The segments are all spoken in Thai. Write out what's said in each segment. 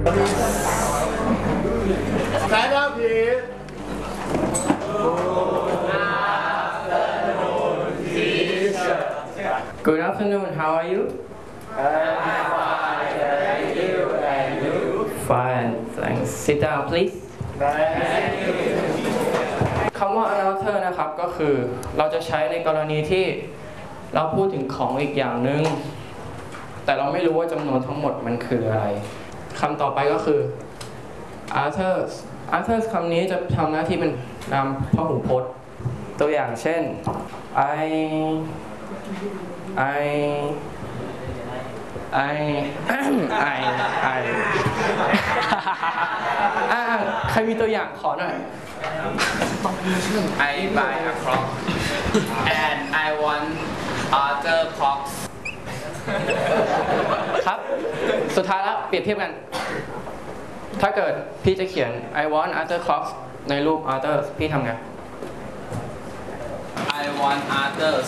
Stand up please Good afternoon. How are you? I'm fine thank you and you Fine. Thanks. Sit down, please. Thank you คำว่า another นะครับก็คือเราจะใช้ในกรณีที่เราพูดถึงของอีกอย่างหนึ่งแต่เราไม่รู้ว่าจำนวนทั้งหมดมันคืออะไรคำต่อไปก็คือ others others คำนี้จะทำหน้าที่เป็นนามพหูพจน์ตัวอย่างเช่น I ใครมีตัวอย่างขอหน่อย I buy a clock and I want other clocks ครับ สุดท้ายแล้วเปรียบเทียบกัน ถ้าเกิดพี่จะเขียน I want other clocks ในรูป others พี่ทำไง I want others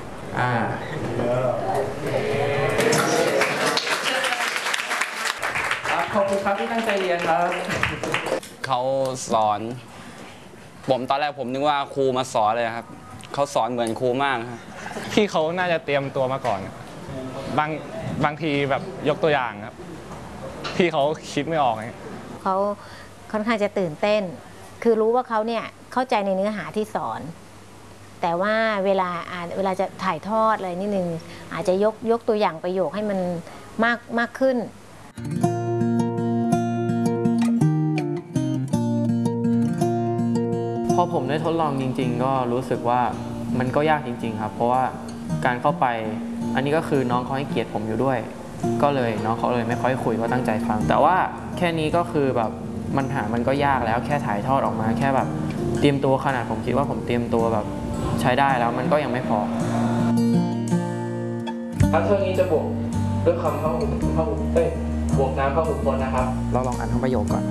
ครับขอบคุณครับที่ตั้งใจเรียนครับเขาสอนผมตอนแรกผมนึกว่าครูมาสอนเลยครับเขาสอนเหมือนครูมากครับพี่เขาน่าจะเตรียมตัวมาก่อนบางทีแบบยกตัวอย่างครับพี่เขาคิดไม่ออกไงเขาค่อนข้างจะตื่นเต้น คือรู้ว่าเขาเนี่ยเข้าใจในเนื้อหาที่สอน แต่ว่าเวลาจะถ่ายทอดอะไรนิดนึงอาจจะยกตัวอย่างประโยคให้มันมากขึ้นพอผมได้ทดลองจริงๆก็รู้สึกว่ามันก็ยากจริงๆครับเพราะว่าการเข้าไปอันนี้ก็คือน้องเขาให้เกียรติผมอยู่ด้วยก็เลยน้องเขาเลยไม่ค่อยคุยก็ตั้งใจฟังแต่ว่าแค่นี้ก็คือแบบมันก็ยากแล้วแค่ถ่ายทอดออกมาแค่แบบเตรียมตัวขนาดผมคิดว่าผมเตรียมตัวแบบใช้ได้แล้วมันก็ยังไม่พอครับเท่านี้จะบวกด้วยคำบวกน้ำพหูพจน์นะครับเราลองอ่านทั้งประโยคก่อน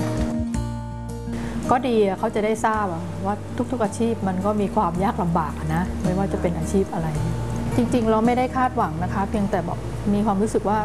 ก็ดีเขาจะได้ทราบว่าทุกๆอาชีพมันก็มีความยากลำบากนะไม่ว่าจะเป็นอาชีพอะไร จริงๆเราไม่ได้คาดหวังนะคะเพียงแต่บอกมีความรู้สึกว่า